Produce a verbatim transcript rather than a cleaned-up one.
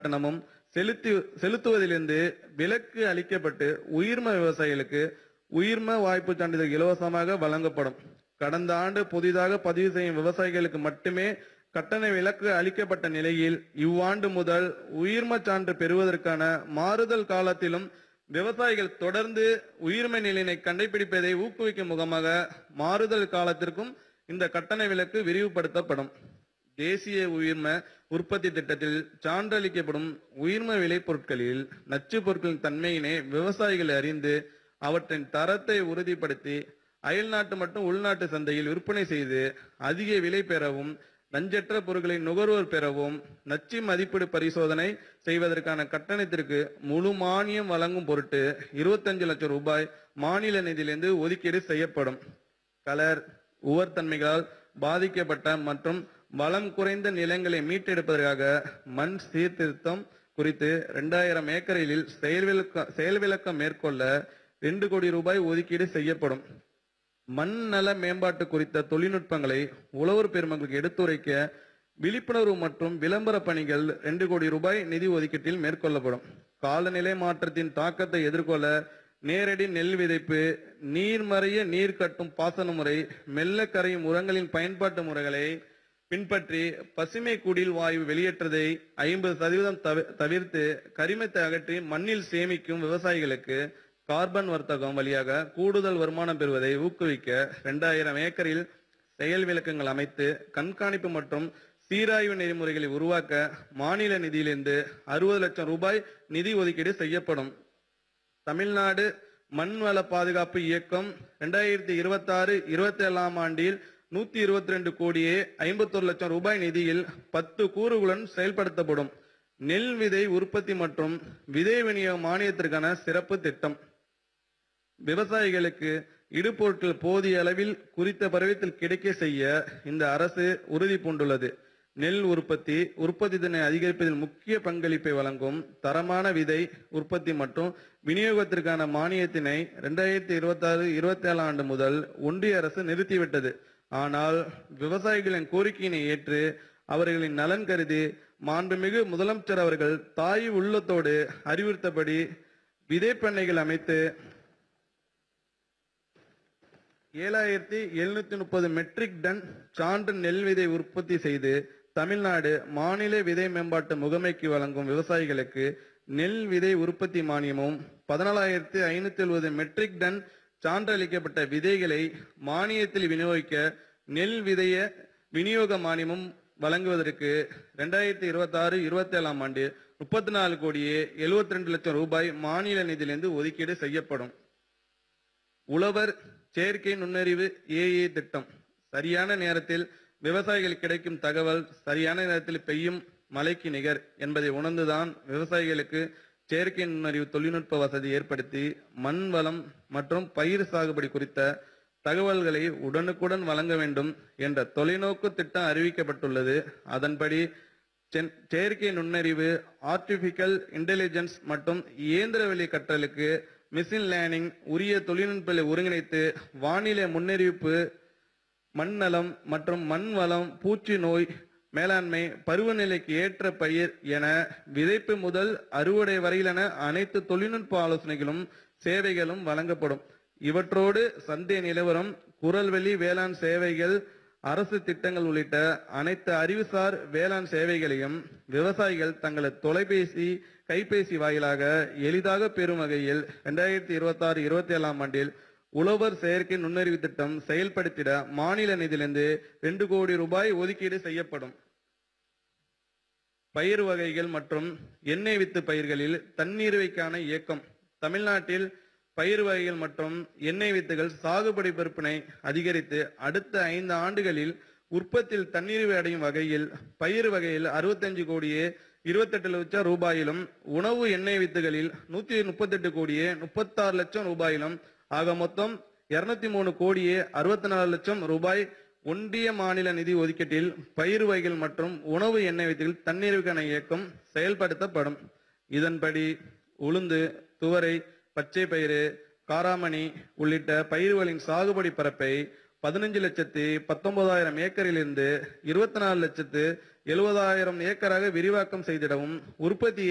கட்டணமும் செலுத்தி செலுத்துவதிலிருந்து விலக்கு அளிக்கப்பட்டு உயிர்ம விவசாயிகளுக்கு உயிர்ம வாய்ப்பு சான்றிதழ் இலவசமாக வழங்கப்படும். கடந்த ஆண்டு புதிதாக பதிவு செய்யும் விவசாயிகளுக்கு மட்டுமே கட்டண விலக்கு அளிக்கப்பட்ட நிலையில் இவ்வாண்டு முதல் உயிர்ம சான்று பெறுவதற்கான மாறுதல் காலத்திலும் விவசாயிகள் தொடர்ந்து உயிர்ம நிலையினை கண்டுபிடிப்பதை ஊக்குவிக்கும் முகமாக மாறுதல் காலத்திற்கும் இந்த கட்டண விலக்கு விரிவுபடுத்தப்படும். தேசிய உயிர்ம உற்பத்தி திட்டத்தில் சான்றளிக்கப்படும் உயிர்ம விளை பொருட்களில் நச்சு பொருட்களின் தன்மையினை விவசாயிகள் அறிந்து அவற்றின் தரத்தை உறுதிப்படுத்தி அயல்நாட்டு மற்றும் உள்நாட்டு சந்தையில் விற்பனை செய்து அதிக விலை பெறவும், நஞ்சற்ற பொருட்களை நுகர்வோர் பெறவும் நச்சு மதிப்பீடு பரிசோதனை செய்வதற்கான கட்டணத்திற்கு முழு மானியம் வழங்கும் பொருட்டு இருபத்தஞ்சு லட்சம் ரூபாய் மாநில நிதியிலிருந்து ஒதுக்கீடு செய்யப்படும். கலர் உவர்த்தன்மைகளால் பாதிக்கப்பட்ட மற்றும் வளம் குறைந்த நிலங்களை மீட்டெடுப்பதற்காக மண் சீர்திருத்தம் குறித்து இரண்டாயிரம் ஏக்கரில் செயல்விளக்க செயல்விளக்கம் மேற்கொள்ள ரெண்டு கோடி ரூபாய் ஒதுக்கீடு செய்யப்படும். மண் நல மேம்பாட்டு குறித்த தொழில்நுட்பங்களை உழவர் பெருமக்களுக்கு எடுத்துரைக்க விழிப்புணர்வு மற்றும் விளம்பர பணிகள் ரெண்டு கோடி ரூபாய் நிதி ஒதுக்கீட்டில் மேற்கொள்ளப்படும். காலநிலை மாற்றத்தின் தாக்கத்தை எதிர்கொள்ள நேரடி நெல் விதைப்பு, நீர்மறைய நீர் கட்டும் பாசன முறை, மெல்ல கரையும் உரங்களின் பயன்பாட்டு முறைகளை பின்பற்றி பசுமை குடில் வாயு வெளியேற்றதை ஐம்பது சதவீதம் தவிர்த்து கரிமத்தை அகற்றி மண்ணில் சேமிக்கும் விவசாயிகளுக்கு கார்பன் வர்த்தகம் வழியாக கூடுதல் வருமானம் பெறுவதை ஊக்குவிக்க இரண்டாயிரம் ஏக்கரில் செயல் விளக்கங்கள் அமைத்து கண்காணிப்பு மற்றும் சீராய்வு நெறிமுறைகளை உருவாக்க மாநில நிதியிலிருந்து அறுபது லட்சம் ரூபாய் நிதி ஒதுக்கீடு செய்யப்படும். தமிழ்நாடு மண்வள பாதுகாப்பு இயக்கம் இரண்டாயிரத்தி இருபத்தி ஆறு இருபத்தி ஏழாம் ஆண்டில் நூத்தி இருபத்தி ரெண்டு கோடியே ஐம்பத்தொரு லட்சம் ரூபாய் நிதியில் பத்து கூறுகளுடன் செயல்படுத்தப்படும் நெல் விதை உற்பத்தி மற்றும் விதை விநியோக மானியத்திற்கான சிறப்பு திட்டம். விவசாயிகளுக்கு இடுபொருட்கள் போதிய அளவில் குறித்த பருவத்தில் கிடைக்க செய்ய இந்த அரசு உறுதி பூண்டுள்ளது. நெல் உற்பத்தி உற்பத்தி திறனை அதிகரிப்பதில் முக்கிய பங்களிப்பை வழங்கும் தரமான விதை உற்பத்தி மற்றும் விநியோகத்திற்கான மானியத்தினை இரண்டாயிரத்தி இருபத்தி ஆறு இருபத்தி ஏழு ஆண்டு முதல் ஒன்றிய அரசு நிறுத்திவிட்டது. ஆனால் விவசாயிகளின் கோரிக்கையினை ஏற்று அவர்களின் நலன் கருதி மாண்புமிகு முதலமைச்சர் அவர்கள் தாய் உள்ளத்தோடு அறிவுறுத்தபடி விதைப்பண்ணைகள் அமைத்து ஏழாயிரத்தி எழுநூத்தி முப்பது மெட்ரிக் டன் சான்று நெல் விதை உற்பத்தி செய்து தமிழ்நாடு மாநில விதை மேம்பாட்டு முகமைக்கு வழங்கும் விவசாயிகளுக்கு நெல் விதை உற்பத்தி மானியமும் பதினாலாயிரத்தி ஐநூத்தி எழுபது மெட்ரிக் டன் சான்றளிக்கப்பட்ட விதைகளை மானியத்தில் விநியோகிக்க நெல் விதைய விநியோக மானியமும் வழங்குவதற்கு இரண்டாயிரத்தி இருபத்தி ஆறு இருபத்தி ஏழாம் ஆண்டு முப்பத்தி நாலு கோடியே எழுபத்தி ரெண்டு லட்சம் ரூபாய் மாநில நிதியிலிருந்து ஒதுக்கீடு செய்யப்படும். உழவர் செயற்கை நுண்ணறிவு ஏஏ திட்டம் சரியான நேரத்தில் விவசாயிகள் கிடைக்கும் தகவல் சரியான நேரத்தில் பெய்யும் மழைக்கு நிகர் என்பதை உணர்ந்துதான் விவசாயிகளுக்கு செயற்கை நுண்ணறிவு தொழில்நுட்ப வசதி ஏற்படுத்தி மண் வளம் மற்றும் பயிர் சாகுபடி குறித்த தகவல்களை உடனுக்குடன் வழங்க வேண்டும் என்ற தொலைநோக்கு திட்டம் அறிவிக்கப்பட்டுள்ளது. அதன்படி செயற்கை நுண்ணறிவு, ஆர்டிபிஷியல் இன்டெலிஜென்ஸ் மற்றும் இயந்திர வழி கற்றலுக்கு மிஷின் லேர்னிங் உரிய தொழில்நுட்பங்களை ஒருங்கிணைத்து வானிலை முன்னறிவிப்பு, மண் நலம் மற்றும் மண் வளம், பூச்சி நோய் மேலாண்மை, பருவநிலைக்கு ஏற்ற பயிர் என விதைப்பு முதல் அறுவடை வரையிலான அனைத்து தொழில்நுட்ப ஆலோசனைகளும் சேவைகளும் வழங்கப்படும். இவற்றோடு சந்தை நிலவரம், குரல்வெளி வேளாண் சேவைகள், அரசு திட்டங்கள் உள்ளிட்ட அனைத்து அறிவுசார் வேளாண் சேவைகளையும் விவசாயிகள் தங்களது தொலைபேசி கைபேசி வாயிலாக எளிதாக பெறும் வகையில் இரண்டாயிரத்தி இருபத்தி ஆறு இருபத்தி ஏழாம் ஆண்டில் உழவர் செயற்கை நுண்ணறிவு திட்டம் செயல்படுத்திட மாநில நிதியிலிருந்து ரெண்டு கோடி ரூபாய் ஒதுக்கீடு செய்யப்படும். பயிர் வகைகள் மற்றும் எண்ணெய் வித்து பயிர்களில் தன்னிறைவுக்கான இயக்கம். தமிழ்நாட்டில் பயிர் வகைகள் மற்றும் எண்ணெய் வித்துகள் சாகுபடி விற்பனை அதிகரித்து அடுத்த ஐந்து ஆண்டுகளில் உற்பத்தியில் தன்னிறைவு அடையும் வகையில் பயிர் வகையில் அறுபத்தஞ்சு கோடியே இருபத்தி எட்டு லட்சம் ரூபாயிலும், உணவு எண்ணெய் வித்துகளில் நூத்தி முப்பத்தி எட்டு கோடியே முப்பத்தாறு லட்சம் ரூபாயிலும் ஆக மொத்தம் இருநூத்தி மூணு கோடியே அறுபத்தி நாலு லட்சம் ரூபாய் ஒன்றிய மாநில நிதி ஒதுக்கீட்டில் பயிர் வகைகள் மற்றும் உணவு எண்ணெய் வித்துகள் தன்னிறைவுக்கான இயக்கம் செயல்படுத்தப்படும். இதன்படி உளுந்து, துவரை, பச்சை பயிறு, காராமணி உள்ளிட்ட பயிர்களின் சாகுபடி பரப்பை பதினஞ்சு லட்சத்தி பத்தொன்பதாயிரம் ஏக்கரிலிருந்து இருபத்தி நாலு லட்சத்து எழுபதாயிரம் ஏக்கராக விரிவாக்கம் செய்திடவும் உற்பத்தி